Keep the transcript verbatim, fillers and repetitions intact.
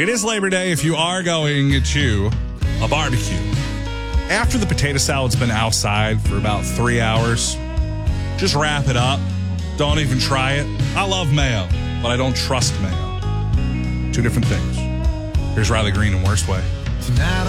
It is Labor Day if you are going to a barbecue. After the potato salad's been outside for about three hours, just wrap it up. Don't even try it. I love mayo, but I don't trust mayo. Two different things. Here's Riley Green and Worst Way. Tonight